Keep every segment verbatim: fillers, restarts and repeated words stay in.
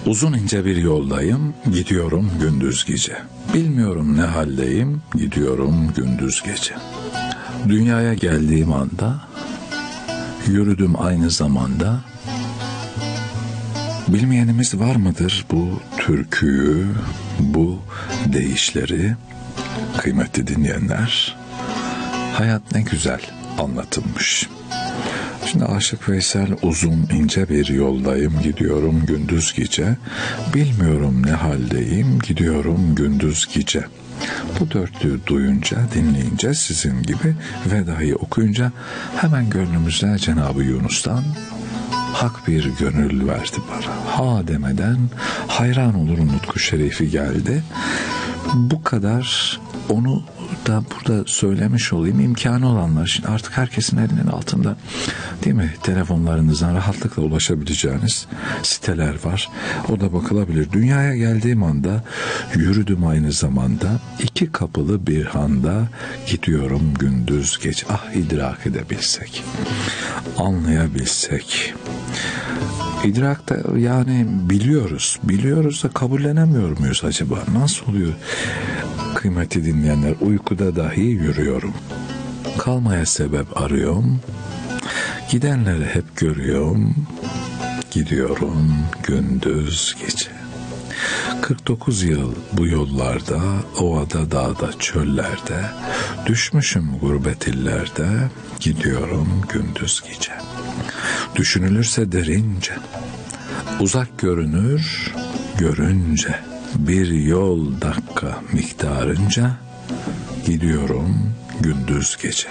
Uzun ince bir yoldayım, gidiyorum gündüz gece. Bilmiyorum ne haldeyim, gidiyorum gündüz gece. Dünyaya geldiğim anda, yürüdüm aynı zamanda. Bilmeyenimiz var mıdır bu türküyü, bu deyişleri? Kıymetli dinleyenler, hayat ne güzel anlatılmış. Şimdi Aşık Veysel, uzun ince bir yoldayım, gidiyorum gündüz gece. Bilmiyorum ne haldeyim, gidiyorum gündüz gece. Bu dörtlüğü duyunca, dinleyince, sizin gibi vedayı okuyunca hemen gönlümüze Cenab-ı Yunus'tan hak bir gönül verdi bana. Ha demeden hayran olurum nutku şerifi geldi. Bu kadar, onu da burada söylemiş olayım. İmkanı olanlar, şimdi artık herkesin elinin altında, değil mi, telefonlarınızdan rahatlıkla ulaşabileceğiniz siteler var. O da bakılabilir. Dünyaya geldiğim anda, yürüdüm aynı zamanda, iki kapılı bir handa, gidiyorum gündüz gece. Ah, idrak edebilsek, anlayabilsek. İdrakta yani biliyoruz, biliyoruz da kabullenemiyor muyuz acaba? Nasıl oluyor? Kıymetli dinleyenler, uykuda dahi yürüyorum. Kalmaya sebep arıyorum. Gidenleri hep görüyorum. Gidiyorum gündüz gece. kırk dokuz yıl bu yollarda, ovada, dağda, çöllerde, düşmüşüm gurbet illerde, gidiyorum gündüz gece. Düşünülürse derince, uzak görünür görünce, bir yol dakika miktarınca, gidiyorum gündüz gece.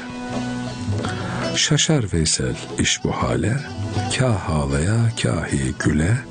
Şaşar Veysel iş bu hale, kâh ağlaya kâhi güle,